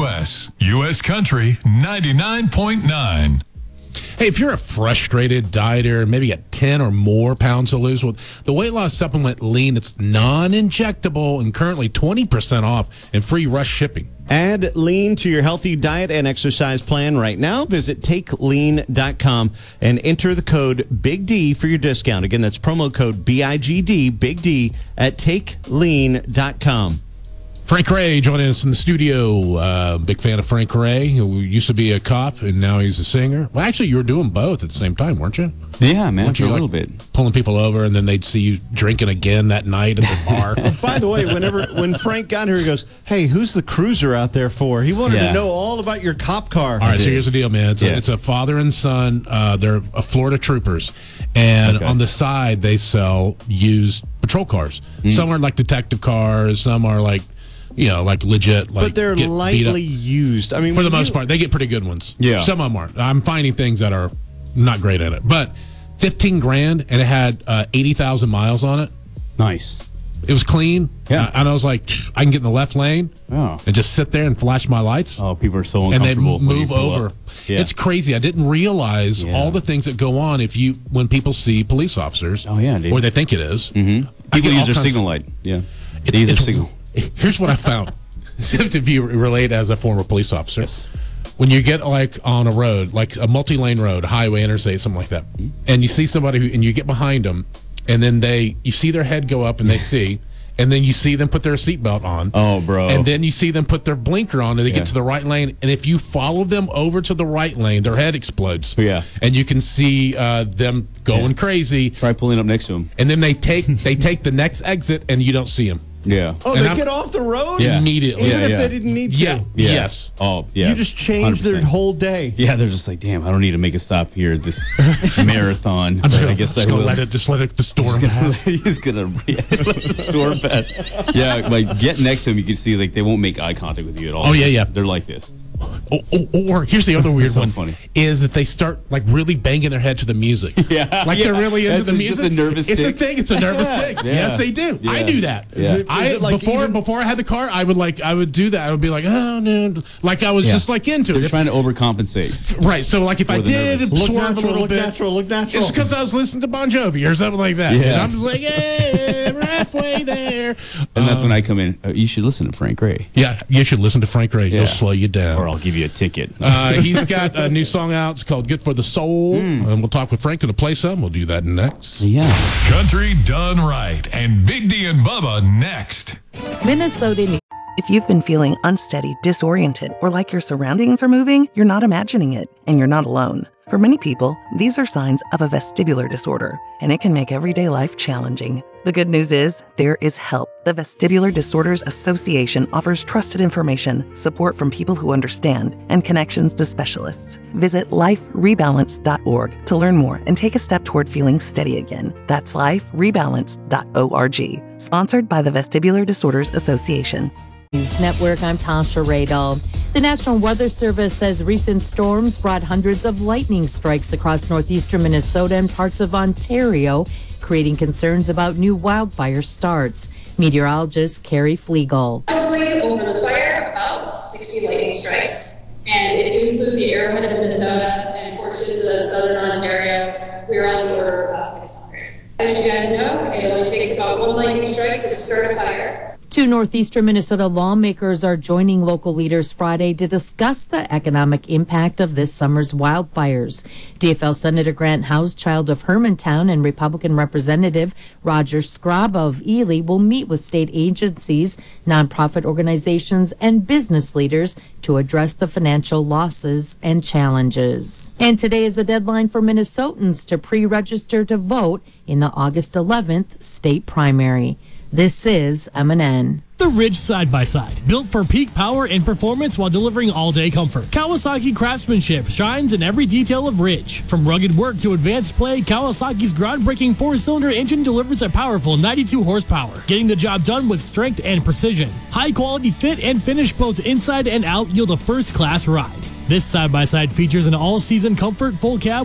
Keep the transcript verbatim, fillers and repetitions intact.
S, U S Country ninety-nine point nine. Hey, if you're a frustrated dieter, maybe got ten or more pounds to lose, with the weight loss supplement Lean, it's non-injectable and currently twenty percent off and free rush shipping. Add Lean to your healthy diet and exercise plan right now. Visit take lean dot com and enter the code Big D for your discount. Again, that's promo code B I G D, Big D, at take lean dot com. Frank Ray joining us in the studio. Uh, big fan of Frank Ray, who used to be a cop and now he's a singer. Well, actually, you were doing both at the same time, weren't you? Yeah, man, weren't for you, a like, little bit. Pulling people over, and then they'd see you drinking again that night at the bar. By the way, whenever when Frank got here, he goes, "Hey, who's the cruiser out there for?" He wanted Yeah. to know all about your cop car. All right, so here's the deal, man. It's, Yeah. a, it's a father and son. Uh, they're uh, Florida troopers. And Okay. on the side, they sell used patrol cars. Mm. Some are like detective cars. Some are like, you know, like legit. Like But they're get beat up. lightly used. I mean, For the when most you- part, they get pretty good ones. Yeah. Some of them aren't. I'm finding things that are not great at it. But fifteen grand, and it had uh, eighty thousand miles on it. Nice. It was clean. Yeah. And I was like, I can get in the left lane Oh. and just sit there and flash my lights. Oh, people are so And they uncomfortable. when you move pull over. up. Yeah. It's crazy. I didn't realize Yeah. all the things that go on if you when people see police officers. Oh, yeah, dude. or they think it is. Mm-hmm. I People get all use their kinds- signal light. Yeah. It's, They use their it's- signal. Here's what I found. If you relate as a former police officer, Yes. when you get like on a road, like a multi-lane road, highway, interstate, something like that, Mm-hmm. and you see somebody who, and you get behind them, and then they, you see their head go up, and they see, and then you see them put their seatbelt on. Oh, bro. And then you see them put their blinker on, and they Yeah. get to the right lane. And if you follow them over to the right lane, their head explodes. Yeah. And you can see uh, them going crazy. Try pulling up next to him. And then they take they take the next exit, and you don't see them Yeah. Oh, And they I'm- get off the road Yeah. immediately. even Yeah, if yeah. they didn't need to. Yeah. Yeah. Yes. Oh, yeah. You just changed their one hundred percent. whole day. Yeah, they're just like, damn, I don't need to make a stop here at this marathon. I'm but just gonna, I guess just I gonna will. let it just let it the storm He's pass. gonna, he's gonna yeah, let the storm pass. Yeah, like get next to him, you can see like they won't make eye contact with you at all. Oh, yeah, They're yeah. just- They're like this. Or, or, or here's the other weird So one: funny. is that they start like really banging their head to the music. Yeah, like they're yeah. really into That's the a- music. just a nervous It's tick. a thing. It's a nervous Yeah, thing. yeah. Yes, they do. I Yeah. do that. Is it- is I it like before even- before I had the car, I would like I would do that. I would be like, oh no, like I was Yeah. just like into They're it. trying to overcompensate. Right. So like if I Or the did nervous. Look swerve natural, a little look bit, natural, look natural. it's because I was listening to Bon Jovi or something like that. Yeah. And I'm just like, hey, we're halfway there. And that's when I come in. Oh, you should listen to Frank Ray, Yeah, you should listen to Frank Ray. Yeah. He'll slow you down. or I'll give you a ticket. Uh, he's got a new song out. It's called Good for the Soul. Hmm. And we'll talk with Frank and play some. We'll do that next. yeah. Country done right. And Big D and Bubba next. Minnesota. If you've been feeling unsteady, disoriented, or like your surroundings are moving, you're not imagining it, and you're not alone. For many people, these are signs of a vestibular disorder, and it can make everyday life challenging. The good news is, there is help. The Vestibular Disorders Association offers trusted information, support from people who understand, and connections to specialists. Visit life rebalance dot org to learn more and take a step toward feeling steady again. That's life rebalance dot org. Sponsored by the Vestibular Disorders Association. News Network, I'm Tasha Radel. The National Weather Service says recent storms brought hundreds of lightning strikes across northeastern Minnesota and parts of Ontario, creating concerns about new wildfire starts. Meteorologist Carrie Flegel. Totally over the fire, about sixty lightning strikes. And if you include the Arrowhead of Minnesota and portions of southern Ontario, we're on the order of about six hundred. As you guys know, it only takes about one lightning strike to start a fire. Two northeastern Minnesota lawmakers are joining local leaders Friday to discuss the economic impact of this summer's wildfires. D F L Senator Grant Houschild of Hermantown and Republican Representative Roger Scraba of Ely will meet with state agencies, nonprofit organizations, and business leaders to address the financial losses and challenges. And today is the deadline for Minnesotans to pre-register to vote in the August eleventh state primary. This is M and N. The Ridge Side-by-Side, built for peak power and performance while delivering all-day comfort. Kawasaki craftsmanship shines in every detail of Ridge. From rugged work to advanced play, Kawasaki's groundbreaking four-cylinder engine delivers a powerful ninety-two horsepower, getting the job done with strength and precision. High-quality fit and finish both inside and out yield a first-class ride. This side-by-side features an all-season comfort full cab